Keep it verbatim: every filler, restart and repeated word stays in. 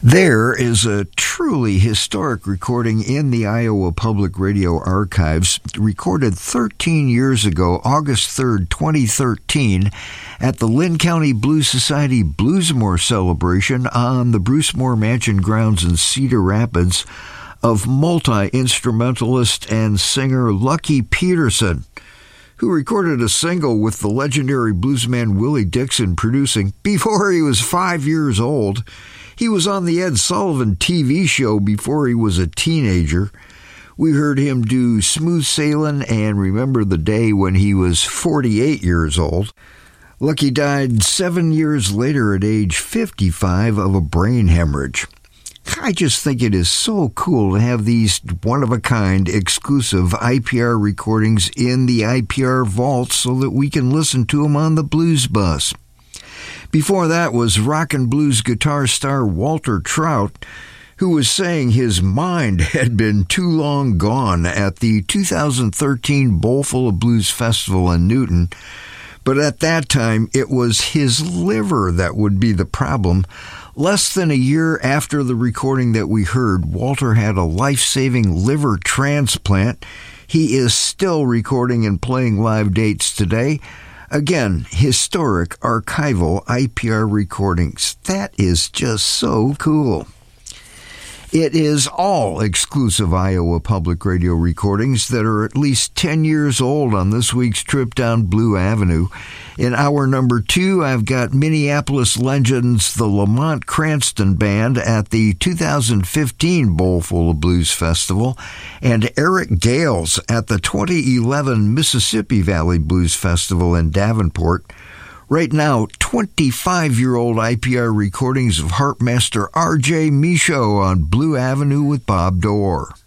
There is a truly historic recording in the Iowa Public Radio Archives, recorded thirteen years ago, August third, twenty thirteen, at the Linn County Blues Society Bluesmore celebration on the Bruce Moore Mansion grounds in Cedar Rapids, of multi-instrumentalist and singer Lucky Peterson, who recorded a single with the legendary bluesman Willie Dixon producing before he was five years old. He was on the Ed Sullivan T V show before he was a teenager. We heard him do Smooth Sailin' and Remember the Day when he was forty-eight years old. Lucky died seven years later at age fifty-five of a brain hemorrhage. I just think it is so cool to have these one-of-a-kind exclusive I P R recordings in the I P R vault so that we can listen to them on the Blues Bus. Before that was rock and blues guitar star Walter Trout, who was saying his mind had been too long gone at the two thousand thirteen Bowlful of Blues Festival in Newton, but at that time it was his liver that would be the problem. Less than a year after the recording that we heard, Walter had a life-saving liver transplant. He is still recording and playing live dates today. Again, historic archival I P R recordings. That is just so cool. It is all exclusive Iowa Public Radio recordings that are at least ten years old on this week's trip down Blue Avenue. In hour number two, I've got Minneapolis legends the Lamont Cranston Band at the two thousand fifteen Bowlful of Blues Festival and Eric Gales at the twenty eleven Mississippi Valley Blues Festival in Davenport. Right now, twenty-five-year-old I P R recordings of harpmaster R J Michaud on Blue Avenue with Bob Dorr.